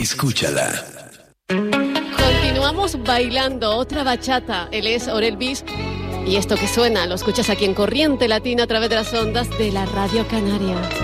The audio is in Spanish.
Escúchala. Continuamos bailando otra bachata. Él es Orelvis. Y esto que suena, lo escuchas aquí en Corriente Latina a través de las ondas de la Radio Canaria.